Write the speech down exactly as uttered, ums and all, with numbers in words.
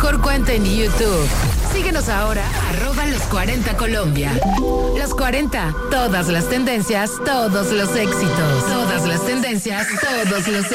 mejor cuenta en YouTube. Síguenos ahora, arroba los cuarenta Colombia. Los cuarenta, todas las tendencias, todos los éxitos. Todas las tendencias, todos los éxitos.